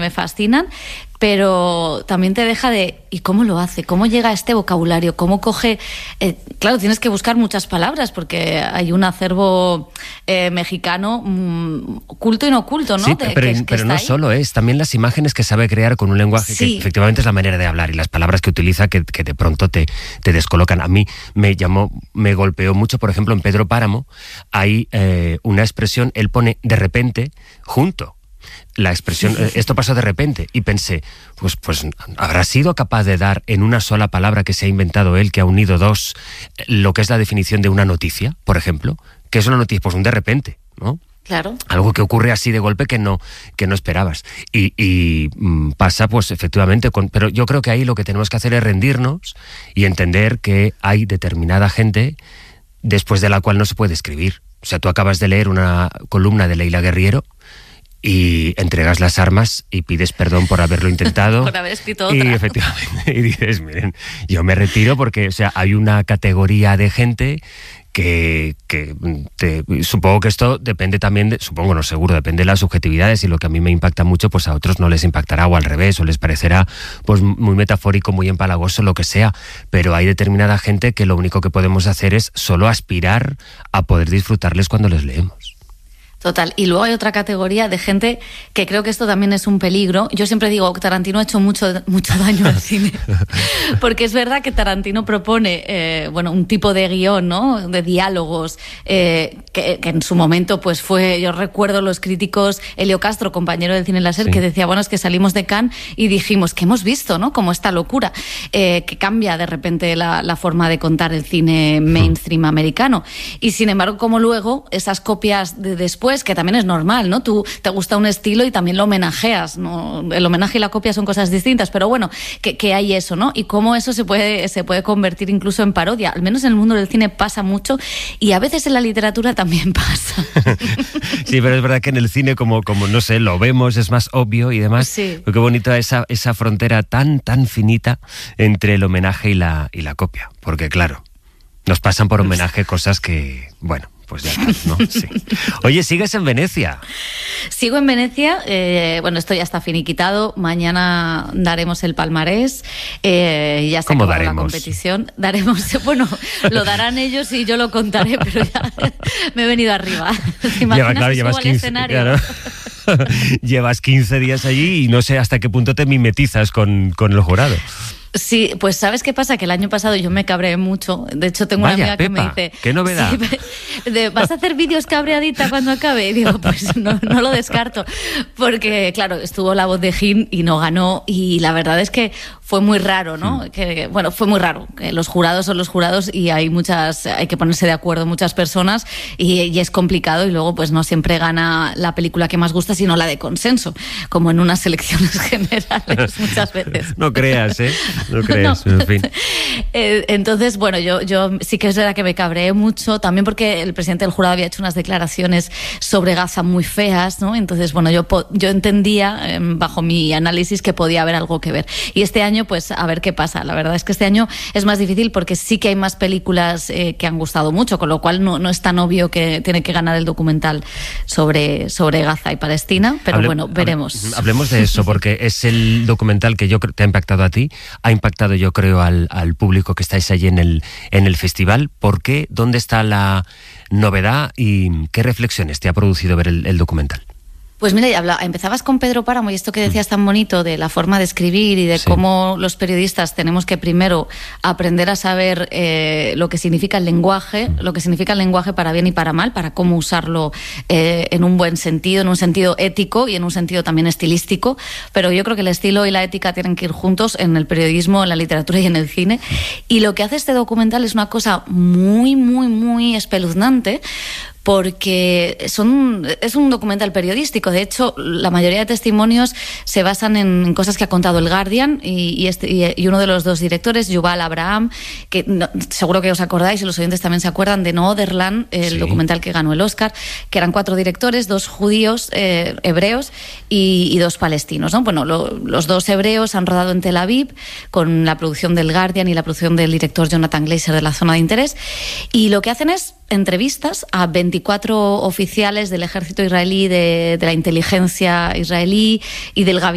me fascinan, pero también te deja de ¿y cómo lo hace? ¿Cómo llega a este vocabulario? ¿Cómo coge? Claro, tienes que buscar muchas palabras porque hay un acervo mexicano culto y no culto, ¿no? Sí, pero no solo es, también las imágenes que sabe crear con un lenguaje que efectivamente es la manera de hablar y las palabras que utiliza que de pronto te descolocan. A mí me golpeó mucho, por ejemplo, en Pedro Páramo hay una expresión, él pone de repente junto. La expresión, esto pasó de repente, y pensé, pues habrá sido capaz de dar en una sola palabra que se ha inventado él, que ha unido dos, lo que es la definición de una noticia, por ejemplo, que es una noticia, pues un de repente, ¿no? Claro. Algo que ocurre así de golpe que no esperabas. Y pasa, pues efectivamente, pero yo creo que ahí lo que tenemos que hacer es rendirnos y entender que hay determinada gente después de la cual no se puede escribir. O sea, tú acabas de leer una columna de Leila Guerriero y entregas las armas y pides perdón por haberlo intentado. Por haber escrito otra. Y efectivamente, y dices, miren, yo me retiro porque, o sea, hay una categoría de gente que supongo que esto depende también, supongo, no seguro, depende de las subjetividades, y lo que a mí me impacta mucho, pues a otros no les impactará, o al revés, o les parecerá pues muy metafórico, muy empalagoso, lo que sea, pero hay determinada gente que lo único que podemos hacer es solo aspirar a poder disfrutarles cuando les leemos. Total. Y luego hay otra categoría de gente que creo que esto también es un peligro. Yo siempre digo que Tarantino ha hecho mucho daño al cine. Porque es verdad que Tarantino propone un tipo de guión, ¿no? De diálogos que en su momento pues fue, yo recuerdo los críticos, Elio Castro, compañero del Cine Láser, que decía, bueno, es que salimos de Cannes y dijimos, ¿qué hemos visto, no? Como esta locura que cambia de repente la forma de contar el cine mainstream americano. Y sin embargo, como luego esas copias de después, que también es normal, ¿no? Tú te gusta un estilo y también lo homenajeas, ¿no? El homenaje y la copia son cosas distintas, pero bueno, que hay eso, ¿no? Y cómo eso se puede convertir incluso en parodia. Al menos en el mundo del cine pasa mucho y a veces en la literatura también pasa. Sí, pero es verdad que en el cine como no sé, lo vemos, es más obvio y demás. Sí. Qué bonita esa frontera tan finita entre el homenaje y la copia. Porque claro, nos pasan por homenaje cosas que, bueno, pues ya está, ¿no? Sí. Oye, ¿sigues en Venecia? Sigo en Venecia, esto ya está finiquitado, mañana daremos el palmarés, ya se acabó la competición. Daremos, bueno, lo darán ellos y yo lo contaré, pero ya me he venido arriba. ¿Te imaginas que subo al escenario? Claro. Llevas 15 días allí y no sé hasta qué punto te mimetizas con el jurado. Sí, pues ¿sabes qué pasa? Que el año pasado yo me cabreé mucho. De hecho, tengo una amiga que me dice... ¿Qué novedad? Sí, ¿vas a hacer vídeos cabreadita cuando acabe? Y digo, pues no lo descarto. Porque, claro, estuvo la voz de Jim y no ganó. Y la verdad es que fue muy raro, ¿no? Fue muy raro. Que los jurados son los jurados y hay que ponerse de acuerdo muchas personas y es complicado. Y luego, pues no siempre gana la película que más gusta, sino la de consenso. Como en unas elecciones generales muchas veces. No creas, ¿eh? No creas, no. En fin. Entonces, bueno, yo sí que es verdad que me cabreé mucho, también porque el presidente del jurado había hecho unas declaraciones sobre Gaza muy feas, ¿no? Entonces, bueno, yo entendía, bajo mi análisis, que podía haber algo que ver. Y este año, pues, a ver qué pasa. La verdad es que este año es más difícil porque sí que hay más películas que han gustado mucho, con lo cual no es tan obvio que tiene que ganar el documental sobre Gaza y Palestina, pero bueno, veremos. Hablemos de eso, porque es el documental que te ha impactado a ti, ha impactado yo creo al público que estáis allí en el festival. ¿Por qué? ¿Dónde está la novedad? ¿Y qué reflexiones te ha producido ver el documental? Pues mira, empezabas con Pedro Páramo y esto que decías tan bonito de la forma de escribir y de cómo los periodistas tenemos que primero aprender a saber lo que significa el lenguaje para bien y para mal, para cómo usarlo en un buen sentido, en un sentido ético y en un sentido también estilístico, pero yo creo que el estilo y la ética tienen que ir juntos en el periodismo, en la literatura y en el cine. Y lo que hace este documental es una cosa muy, muy, muy espeluznante, porque es un documental periodístico. De hecho, la mayoría de testimonios se basan en cosas que ha contado el Guardian y uno de los dos directores, Yuval Abraham, que seguro que os acordáis y los oyentes también se acuerdan de Noorderland, el documental que ganó el Oscar, que eran 4 directores, 2 judíos, hebreos y 2 palestinos, ¿no? Bueno, los 2 hebreos han rodado en Tel Aviv con la producción del Guardian y la producción del director Jonathan Glazer de La Zona de Interés, y lo que hacen es entrevistas a 24 oficiales del ejército israelí, de la inteligencia israelí y del gabinete